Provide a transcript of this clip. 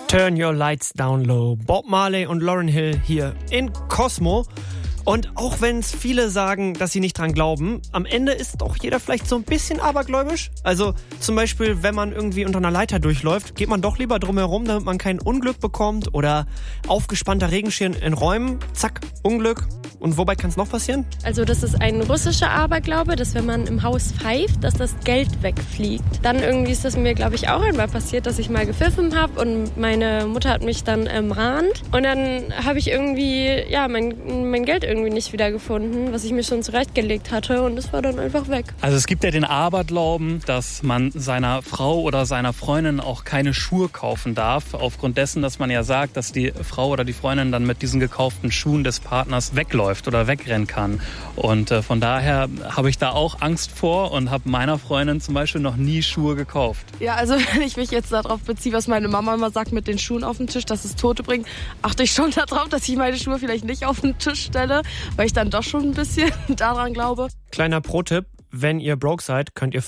Turn Your Lights Down Low. Bob Marley und Lauryn Hill hier in Cosmo. Und auch wenn es viele sagen, dass sie nicht dran glauben, am Ende ist doch jeder vielleicht so ein bisschen abergläubisch. Also zum Beispiel, wenn man irgendwie unter einer Leiter durchläuft, geht man doch lieber drumherum, damit man kein Unglück bekommt. Oder aufgespannter Regenschirm in Räumen, zack, Unglück. Und wobei kann es noch passieren? Also das ist ein russischer Aberglaube, dass wenn man im Haus pfeift, dass das Geld wegfliegt. Dann irgendwie ist das mir, glaube ich, auch einmal passiert, dass ich mal gepfiffen habe und meine Mutter hat mich dann ermahnt. Und dann habe ich irgendwie, mein Geld irgendwie nicht wiedergefunden, was ich mir schon zurechtgelegt hatte und es war dann einfach weg. Also es gibt ja den Aberglauben, dass man seiner Frau oder seiner Freundin auch keine Schuhe kaufen darf, aufgrund dessen, dass man ja sagt, dass die Frau oder die Freundin dann mit diesen gekauften Schuhen des Partners wegläuft oder wegrennen kann. Und von daher habe ich da auch Angst vor und habe meiner Freundin zum Beispiel noch nie Schuhe gekauft. Ja, also wenn ich mich jetzt darauf beziehe, was meine Mama immer sagt mit den Schuhen auf den Tisch, dass es Tote bringt, achte ich schon darauf, dass ich meine Schuhe vielleicht nicht auf den Tisch stelle, weil ich dann doch schon ein bisschen daran glaube. Kleiner Pro-Tipp, wenn ihr broke seid, könnt ihr